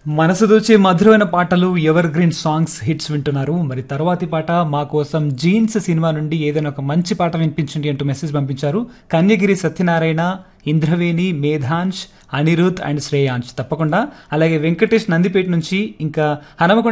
మనసు దోచే మధురమైన పాటలు ఎవర్ గ్రీన్ సాంగ్స్ హిట్స్ వింటున్నారు. మరి తర్వాతి పాట మా కోసం జీన్స్ సినిమా నుండి ఏదైనా ఒక మంచి పాట వినిపించండి అంటూ మెసేజ్ పంపించారు కన్యగిరి సత్యనారాయణ, ఇంద్రవేణి, మేధాంశ్, అనిరుద్ అండ్ శ్రేయాంశ్. తప్పకుండా. అలాగే వెంకటేష్ నందిపేట నుంచి, ఇంకా హనమకొండ